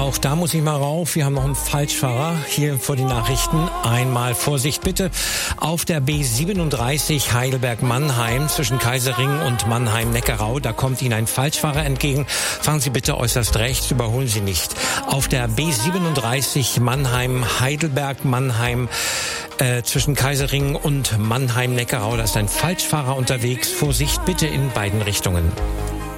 auch da muss ich mal rauf. Wir haben noch einen Falschfahrer hier vor den Nachrichten. Einmal Vorsicht bitte. Auf der B37 Heidelberg-Mannheim zwischen Kaisering und Mannheim-Neckarau, da kommt Ihnen ein Falschfahrer entgegen. Fahren Sie bitte äußerst rechts, überholen Sie nicht. Auf der B37 Mannheim-Heidelberg-Mannheim zwischen Kaisering und Mannheim-Neckarau, da ist ein Falschfahrer unterwegs. Vorsicht bitte in beiden Richtungen.